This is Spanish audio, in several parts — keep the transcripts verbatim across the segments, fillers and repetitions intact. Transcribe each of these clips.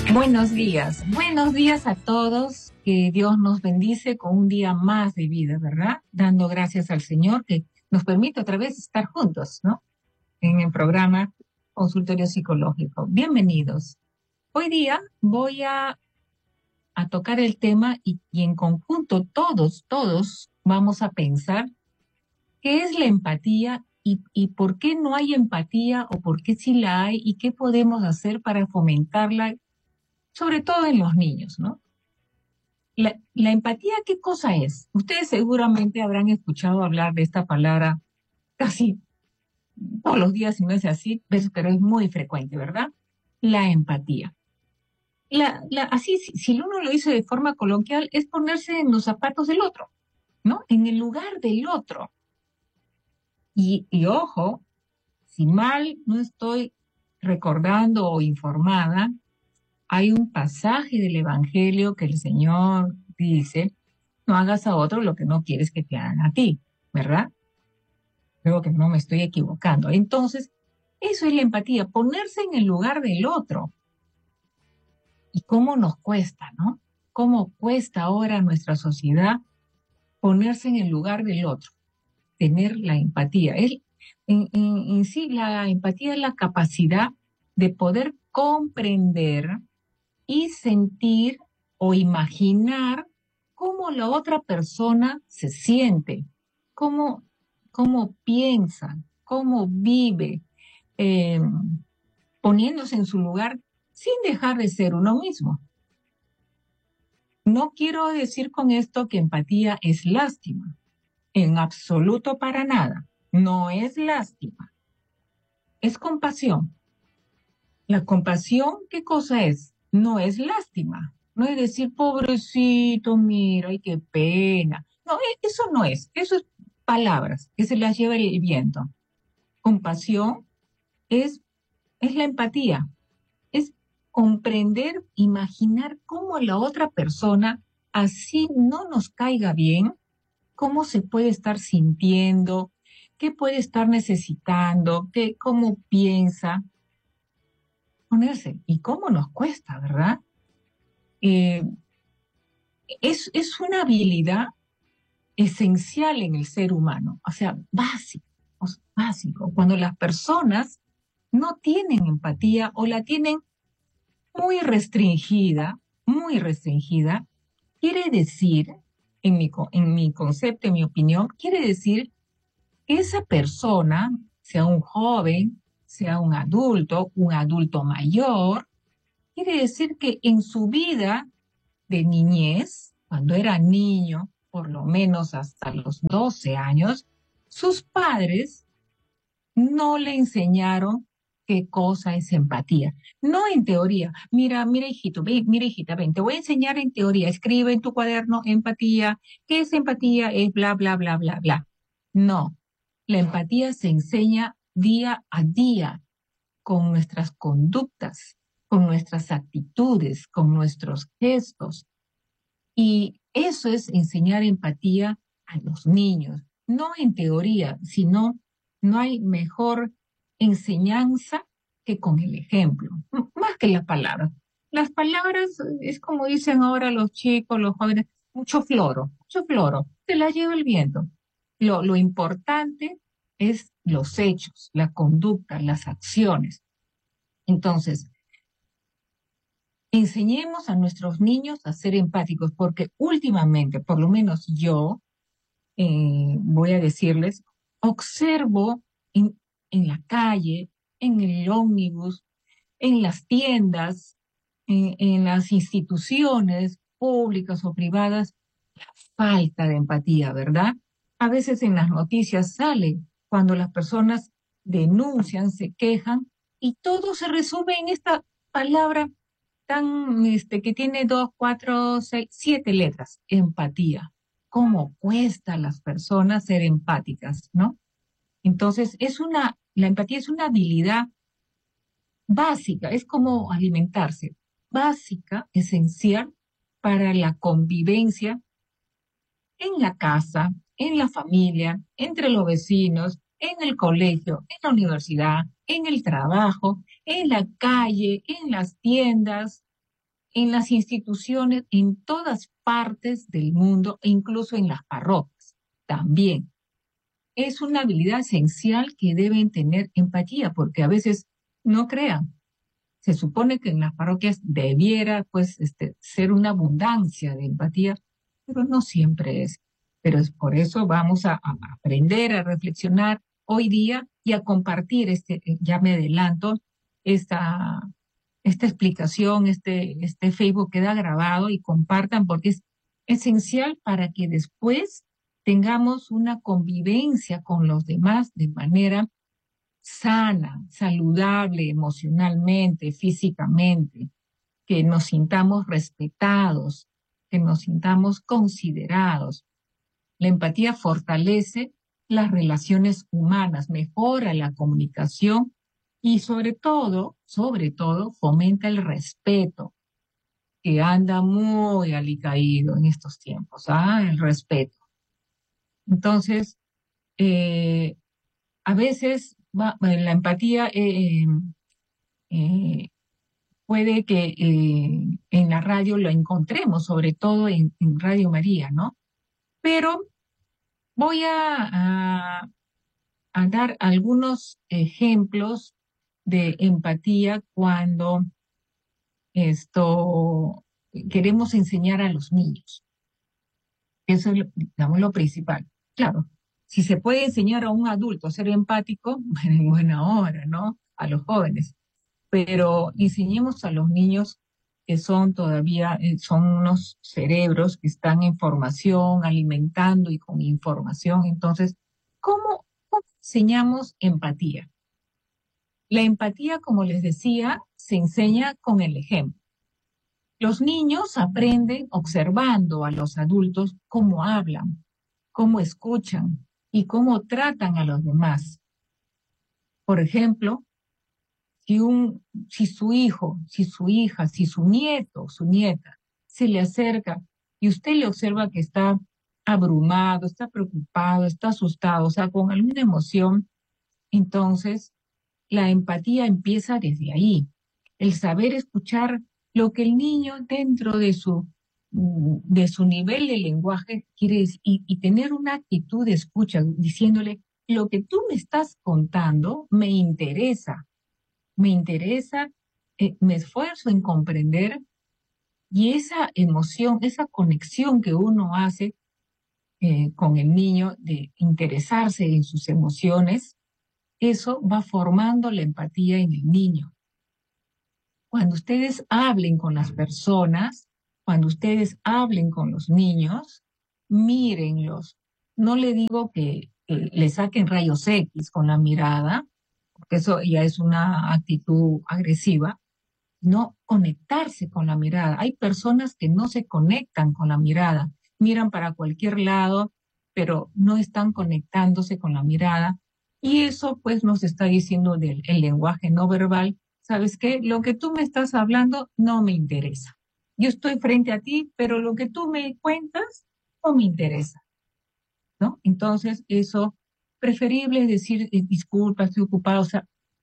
Buenos días, buenos días a todos, que Dios nos bendice con un día más de vida, ¿verdad? Dando gracias al Señor que nos permite otra vez estar juntos, ¿no? En el programa Consultorio Psicológico. Bienvenidos. Hoy día voy a, a tocar el tema y, y en conjunto todos, todos vamos a pensar qué es la empatía y, y por qué no hay empatía o por qué sí la hay y qué podemos hacer para fomentarla, sobre todo en los niños, ¿no? La, la empatía, ¿qué cosa es? Ustedes seguramente habrán escuchado hablar de esta palabra casi todos los días, si no es así, pero pero es muy frecuente, ¿verdad? La empatía. La, la, así, si, si uno lo dice de forma coloquial, es ponerse en los zapatos del otro, ¿no? En el lugar del otro. Y, y ojo, si mal no estoy recordando o informada, hay un pasaje del Evangelio que el Señor dice: no hagas a otro lo que no quieres que te hagan a ti, ¿verdad? Creo que no me estoy equivocando. Entonces, eso es la empatía, ponerse en el lugar del otro. ¿Y cómo nos cuesta, no? ¿Cómo cuesta ahora a nuestra sociedad ponerse en el lugar del otro? Tener la empatía. Es, en, en, en sí, la empatía es la capacidad de poder comprender y sentir o imaginar cómo la otra persona se siente, cómo, cómo piensa, cómo vive, eh, poniéndose en su lugar sin dejar de ser uno mismo. No quiero decir con esto que empatía es lástima, en absoluto, para nada. No es lástima, es compasión. La compasión, ¿qué cosa es? No es lástima. No es decir, pobrecito, mira, ay, qué pena. No, e- eso no es. Eso es palabras que se las lleva el viento. Compasión es, es la empatía. Es comprender, imaginar cómo la otra persona, así no nos caiga bien, cómo se puede estar sintiendo, qué puede estar necesitando, qué, cómo piensa ponerse. Y cómo nos cuesta, ¿verdad? Eh, es, es una habilidad esencial en el ser humano, o sea, básico, o sea, básico. Cuando las personas no tienen empatía o la tienen muy restringida, muy restringida, quiere decir, en mi, co- en mi concepto, en mi opinión, quiere decir que esa persona, sea un joven, sea un adulto, un adulto mayor, quiere decir que en su vida de niñez, cuando era niño, por lo menos hasta los doce años, sus padres no le enseñaron qué cosa es empatía. No en teoría. Mira, mira, hijito, ven, mira, hijita, ven, te voy a enseñar en teoría. Escribe en tu cuaderno empatía. ¿Qué es empatía? Es bla, bla, bla, bla, bla. No. La empatía se enseña día a día con nuestras conductas, con nuestras actitudes, con nuestros gestos. Y eso es enseñar empatía a los niños, no en teoría, sino no hay mejor enseñanza que con el ejemplo, m- más que las palabras. Las palabras eh, es como dicen ahora los chicos, los jóvenes, mucho floro, mucho floro, se la lleva el viento. Lo, lo importante es los hechos, la conducta, las acciones. Entonces, enseñemos a nuestros niños a ser empáticos, porque últimamente, por lo menos yo, eh, voy a decirles, observo en, en la calle, en el ómnibus, en las tiendas, en, en las instituciones públicas o privadas, falta de empatía, ¿verdad? A veces en las noticias sale cuando las personas denuncian, se quejan, y todo se resume en esta palabra tan, este, que tiene dos, cuatro, seis, siete letras: empatía. ¿Cómo cuesta a las personas ser empáticas, no? Entonces, es una, la empatía es una habilidad básica, es como alimentarse, básica, esencial para la convivencia en la casa, en la familia, entre los vecinos, en el colegio, en la universidad, en el trabajo, en la calle, en las tiendas. en las instituciones, en todas partes del mundo, e incluso en las parroquias también. Es una habilidad esencial que deben tener empatía, porque a veces no crean. Se supone que en las parroquias debiera, pues, este, ser una abundancia de empatía, pero no siempre es. Pero es por eso vamos a, a aprender, a reflexionar hoy día y a compartir este, eh, ya me adelanto, esta, esta explicación, este, este Facebook queda grabado y compartan porque es esencial para que después tengamos una convivencia con los demás de manera sana, saludable emocionalmente, físicamente, que nos sintamos respetados, que nos sintamos considerados. La empatía fortalece las relaciones humanas, mejora la comunicación y sobre todo, sobre todo, fomenta el respeto, que anda muy alicaído en estos tiempos, ¿ah? El respeto. Entonces, eh, a veces va, eh, la empatía eh, eh, puede que eh, en la radio lo encontremos, sobre todo en, en Radio María, ¿no? Pero voy a, a, a dar algunos ejemplos de empatía cuando esto queremos enseñar a los niños. Eso es, lo, digamos, lo principal. Claro, si se puede enseñar a un adulto a ser empático, en buena hora, ¿no? A los jóvenes. Pero enseñemos a los niños que son todavía, eh, son unos cerebros que están en formación, alimentando y con información. Entonces, ¿cómo, cómo enseñamos empatía? La empatía, como les decía, se enseña con el ejemplo. Los niños aprenden observando a los adultos cómo hablan, cómo escuchan y cómo tratan a los demás. Por ejemplo, si, un, si su hijo, si su hija, si su nieto, su nieta se le acerca y usted le observa que está abrumado, está preocupado, está asustado, o sea, con alguna emoción, entonces la empatía empieza desde ahí. El saber escuchar lo que el niño dentro de su, de su nivel de lenguaje quiere decir, y, y tener una actitud de escucha, diciéndole, lo que tú me estás contando me interesa, me interesa, eh, me esfuerzo en comprender y esa emoción, esa conexión que uno hace eh, con el niño de interesarse en sus emociones, eso va formando la empatía en el niño. Cuando ustedes hablen con las personas, cuando ustedes hablen con los niños, mírenlos. No le digo que, que le saquen rayos X con la mirada, porque eso ya es una actitud agresiva, no conectarse con la mirada. Hay personas que no se conectan con la mirada, miran para cualquier lado, pero no están conectándose con la mirada. Y eso pues nos está diciendo del el lenguaje no verbal. ¿Sabes qué? Lo que tú me estás hablando no me interesa. Yo estoy frente a ti, pero lo que tú me cuentas no me interesa, ¿no? Entonces, eso, preferible es decir, eh, disculpa, estoy ocupado, o sea,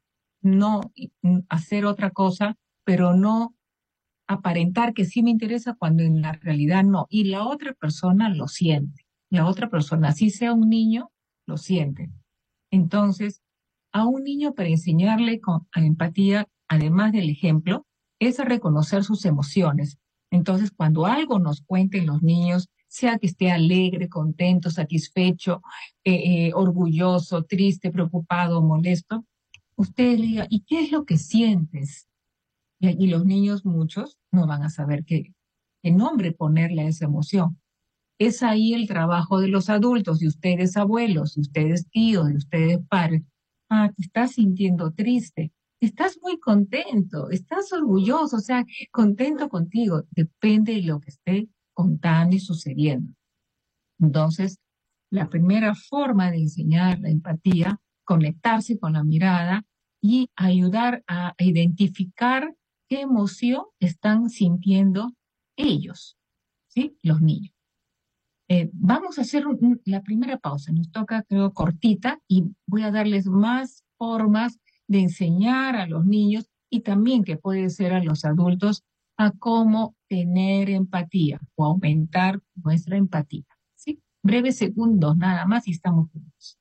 no mm, hacer otra cosa, pero no aparentar que sí me interesa cuando en la realidad no. Y la otra persona lo siente. La otra persona, así sea un niño, lo siente. Entonces, a un niño para enseñarle con a empatía, además del ejemplo, es a reconocer sus emociones. Entonces, cuando algo nos cuenten los niños, sea que esté alegre, contento, satisfecho, eh, eh, orgulloso, triste, preocupado, molesto, usted le diga, ¿y qué es lo que sientes? Y, y los niños, muchos, no van a saber qué, qué nombre ponerle a esa emoción. Es ahí el trabajo de los adultos, de ustedes abuelos, de ustedes tíos, de ustedes padres. Ah, te estás sintiendo triste, estás muy contento, estás orgulloso, o sea, contento contigo. Depende de lo que esté contando y sucediendo. Entonces, la primera forma de enseñar la empatía, conectarse con la mirada y ayudar a identificar qué emoción están sintiendo ellos, ¿sí? Los niños. Eh, vamos a hacer un- un- la primera pausa, nos toca, creo, cortita y voy a darles más formas de enseñar a los niños y también que puede ser a los adultos a cómo tener empatía o aumentar nuestra empatía. ¿Sí? Breves segundos nada más y estamos juntos.